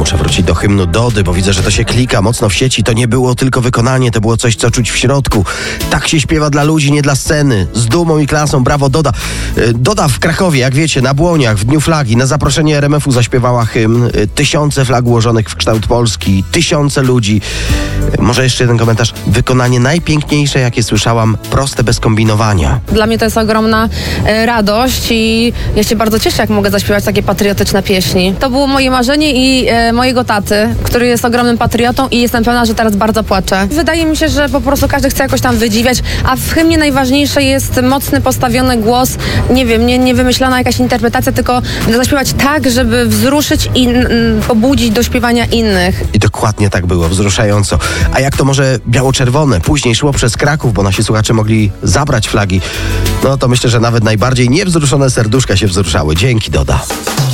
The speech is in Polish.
muszę wrócić do hymnu Dody, bo widzę, że to się klika mocno w sieci. To nie było tylko wykonanie, to było coś, co czuć w środku. Tak się śpiewa dla ludzi, nie dla sceny. Z dumą i klasą, brawo Doda. Doda w Krakowie, jak wiecie, na Błoniach, w Dniu Flagi, na zaproszenie RMF-u zaśpiewała hymn. Tysiące flag ułożonych w kształt Polski, tysiące ludzi. Może jeszcze jeden komentarz. Wykonanie najpiękniejsze, jakie słyszałam, proste, bez kombinowania. Dla mnie to jest ogromna radość i ja się bardzo cieszę, jak mogę zaśpiewać takie patriotyczne pieśni. To było moje marzenie i mojego taty, który jest ogromnym patriotą i jestem pewna, że teraz bardzo płacze. Wydaje mi się, że po prostu każdy chce jakoś tam wydziwiać, a w hymnie najważniejsze jest mocny, postawiony głos, nie wiem, nie wymyślona jakaś interpretacja, tylko zaśpiewać tak, żeby wzruszyć i pobudzić do śpiewania innych. I dokładnie tak było, wzruszająco. A jak to może biało-czerwone później szło przez Kraków, bo nasi słuchacze mogli zabrać flagi, no to myślę, że nawet najbardziej niewzruszone serduszka się wzruszały. Dzięki, Doda.